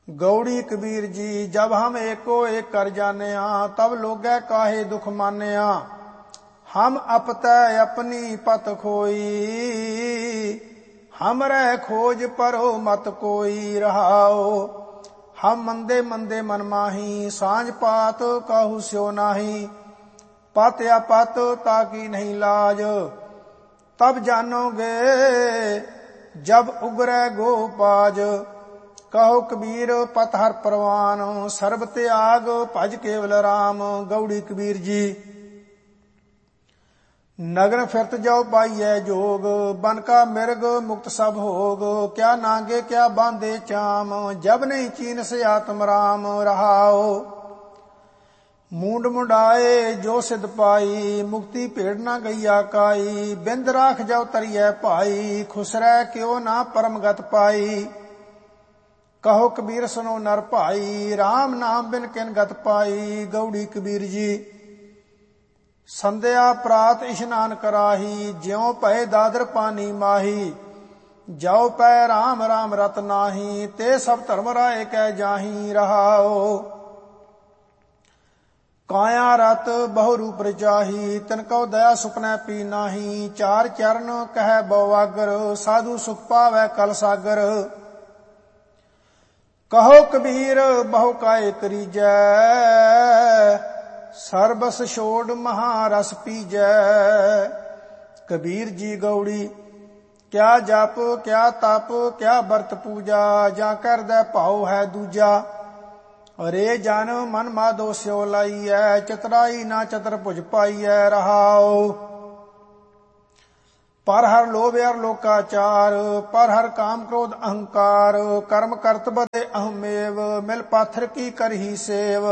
गौड़ी कबीर जी जब हम एको एक कर जानिया, तब लोगै काहे दुख मानिया। हम अपतै अपनी पत खोई, हमरे खोज परो मत कोई रहाओ। हम मंदे मंदे मन माही, सांझ पात कहु स्यो नाही। पत या पत ताकी नहीं लाज, तब जानोगे जब उगरै गोपाज। कहो कबीर पत हर परवान, सर्ब त्याग भज केवल राम। गौड़ी कबीर जी नगन फिरत जाओ पाइयै जोग, बन का मिर्ग मुक्त सब होग। क्या नागे क्या बांधे चाम, जब नहीं चीन से आत्म राम रहाओ। मूंड मुंडाए जो सिद्ध पाई, मुक्ति भेड़ न गैया काई। बिंद राख जाओ तरियै भाई, खुश रह क्यों ना परम गत पाई। कहो कबीर सुनो नर भाई, राम नाम बिन किन गत पाई। गौड़ी कबीर जी संध्या प्रात इशनान कराही, ज्यों पए दादर पानी माही। जाओ पै राम राम रत नाही, ते सब धर्म राय कै जाही रहाओ। काया रत बहु रूप रचाही, तिनको दया सुपनै पी नाही। चार चरण कह बवागर, साधु सुख पावै कल सागर। कहो कबीर बहु काय करीजै, सरबस छोड़ महारस पीजै। कबीर जी गौड़ी क्या जप क्या तप क्या बरत पूजा, जा कर दे भाव है दूजा। अरे जन मन माधो स्यो लाइयै, चतुराई ना चतर भुज पाइयै रहाओ। पर हर लोभ अर लोकाचार, पर हर काम क्रोध अहंकार। कर्म करत बदे अहमेव, मिल पाथर की करही सेव।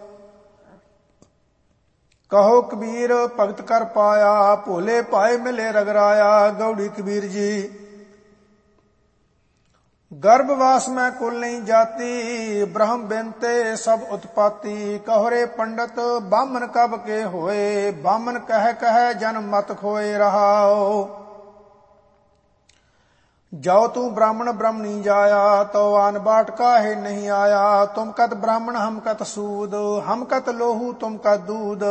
कहो कबीर भगत कर पाया, भोले पाए मिले रगराया। गौड़ी कबीर जी गर्भवास में कुल नहीं जाती, ब्रह्म बिनते सब उत्पाती। कहो रे पंडित बामन कब के होए, बामन कह कह जन मत खोए रहाओ। जाओ तू ब्राह्मण ब्रह्मणी जाया, तो आन बाट काहे नहीं आया। तुम कत ब्राह्मण हम कत सूद, हम कत लोहू तुम कत दूध।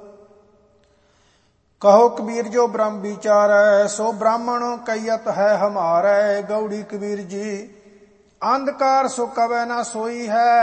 कहो कबीर जो ब्रह्म विचार है, सो ब्राह्मण कैयत है हमारे। गौड़ी कबीर जी अंधकार सो कवै न सोई है,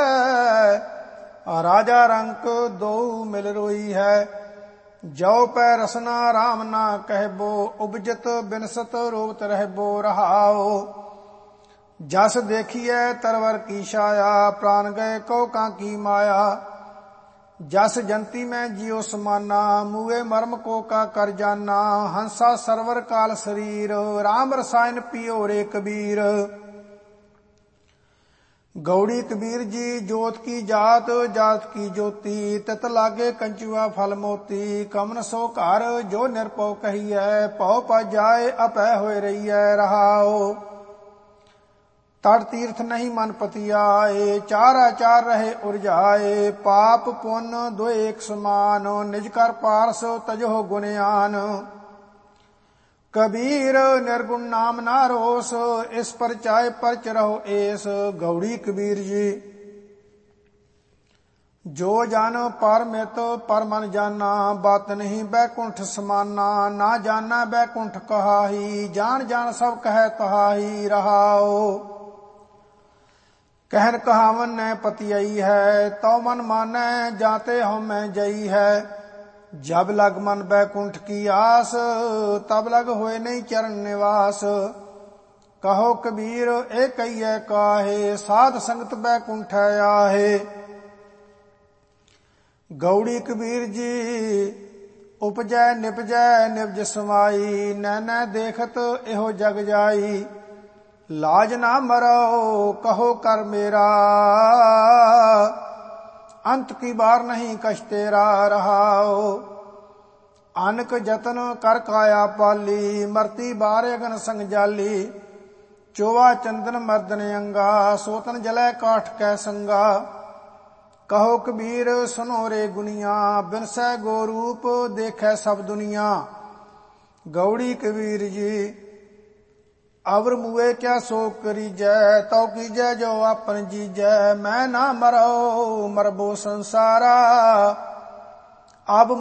राजा रंक दो मिल रोई है। जो पै रसना राम ना कहबो, उपजत बिनसत रोवत रहबो रहाओ। जस देखिए तरवर की छाया, प्राण गए को कांकी माया। जस जंती में जियो समाना, मुए मर्म को का कर जाना। हंसा सरवर काल शरीर, राम रसायन पियो रे कबीर। गौड़ी कबीर जी जोत की जात, जात की ज्योति। तित लागे कंचुआ फल मोती। कमन सो घर जो निरपौ कहिए, पौ पा जाए अपै होए रहिए रहाओ। तट तीर्थ नहीं मन पति आए, चार आचार रहे उर्जाए। पाप पुण्य दो एक समान, निज कर पारस तजो गुणयान। कबीर निर्गुण नाम ना रोस, इस पर चाय परच रहो एस। गौड़ी कबीर जी जो जान पर मित पर मन जाना, बात नहीं बैकुंठ समाना। ना जाना बैकुंठ कहाही, जान जान सब कह तहाही रहाओ। कहन कहावन ने पति आई है, तो मन मानै जाते हो मैं जई है। जब लग मन बैकुंठ की आस, तब लग होए नहीं चरण निवास। कहो कबीर ए कहिए काहे, साध संगत बैकुंठ आहे। गौड़ी कबीर जी उपजै निपजै निपज समाई, नैन देखत एहो जग जाई। लाज ना मरो कहो कर मेरा, अंत की बार नहीं कछ तेरा रहाओ। अनक जतन कर काया पाली, मरती बार अगन संग जाली। चोवा चंदन मर्दन अंगा, सोतन जलै काठ कै संगा। कहो कबीर सुनो रे गुनिया, बिनसै गो रूप देखे सब दुनिया। गौड़ी कबीर जी ਅਵਰ ਮੂਏ ਕਿਆ ਸੋ ਕਰੀਜੈ, ਤਉ ਕੀਜੈ ਜੋ ਆਪਨ ਜੀਜੈ। ਮੈਂ ਨਾ ਮਰਉ ਮਰਬੋ ਸੰਸਾਰਾ, ਅਬ